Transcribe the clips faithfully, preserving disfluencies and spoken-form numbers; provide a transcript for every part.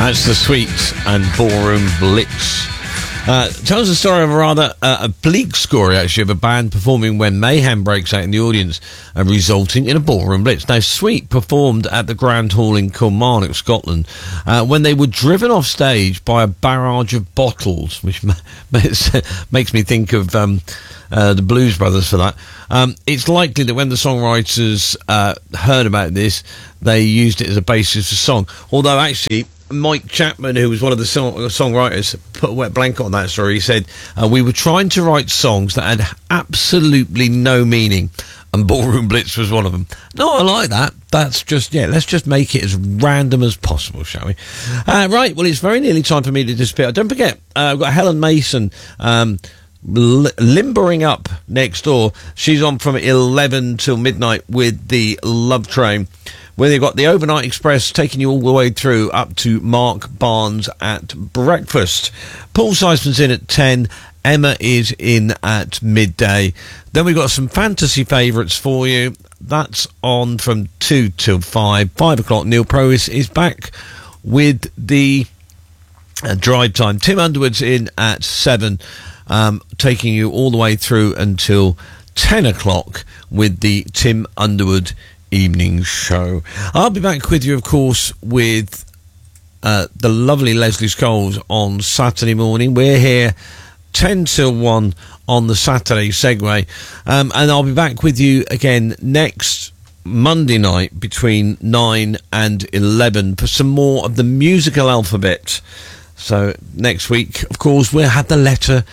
That's the Sweets and Ballroom Blitz. Uh, tells the story of a rather uh, a bleak story, actually, of a band performing when mayhem breaks out in the audience, uh, resulting in a ballroom blitz. Now, Sweet performed at the Grand Hall in Kilmarnock, Scotland, uh, when they were driven off stage by a barrage of bottles, which ma- makes me think of um, uh, the Blues Brothers for that. Um, it's likely that when the songwriters uh, heard about this, they used it as a basis for song. Although, actually, Mike Chapman, who was one of the song- songwriters, put a wet blanket on that story. He said, uh, we were trying to write songs that had absolutely no meaning, and Ballroom Blitz was one of them. No, I like that. That's just, yeah, let's just make it as random as possible, shall we? Uh, right, well, it's very nearly time for me to disappear. Don't forget, uh, I've got Helen Mason um, l- limbering up next door. She's on from eleven till midnight with the Love Train, where they've got the Overnight Express taking you all the way through up to Mark Barnes at breakfast. Paul Seisman's in at ten. Emma is in at midday. Then we've got some fantasy favourites for you. That's on from two till five. Five o'clock, Neil Provis is back with the uh, drive time. Tim Underwood's in at seven, um, taking you all the way through until ten o'clock with the Tim Underwood evening show. I'll be back with you, of course, with uh, the lovely Leslie Scholes on Saturday morning. We're here ten till one on the Saturday Segway, um, and I'll be back with you again next Monday night between nine and eleven for some more of the musical alphabet. So next week, of course, we'll have the letter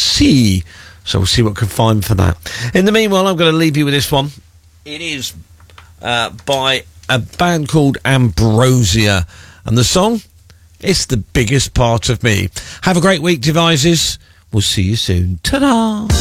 C, so we'll see what we can find for that. In the meanwhile, I'm going to leave you with this one. It is Uh, by a band called Ambrosia, and the song, it's The Biggest Part of Me. Have a great week, devices. We'll see you soon. Ta-da!